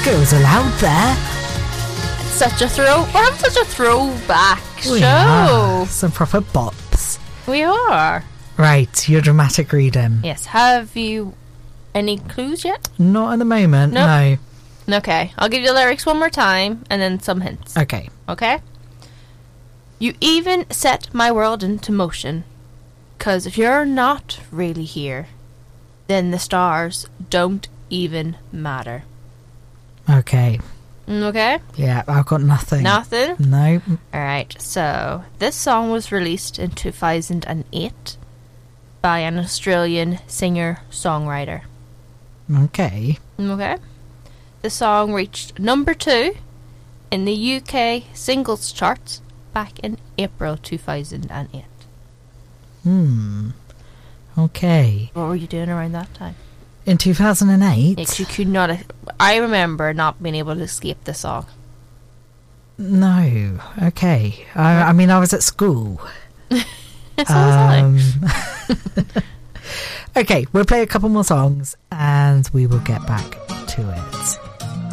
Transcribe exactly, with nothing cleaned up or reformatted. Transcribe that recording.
girls aloud there. It's such a throw. We're having such a throwback We show. are. Some proper bops. We are. Right, your dramatic reading. Yes. Have you any clues yet? Not at the moment, Nope. no. Okay. I'll give you the lyrics one more time and then some hints. Okay. Okay? You even set my world into motion. 'Cause if you're not really here, then the stars don't even matter. Okay. Okay? Yeah, I've got nothing. Nothing? No. Alright, so this song was released in two thousand eight by an Australian singer-songwriter. Okay. Okay? The song reached number two in the U K singles charts back in April two thousand eight. Hmm. Okay. What were you doing around that time? In two thousand eight? Like you could not. I remember not being able to escape the song. No. Okay. I, I mean, I was at school. So was I. Um, okay, we'll play a couple more songs and we will get back to it.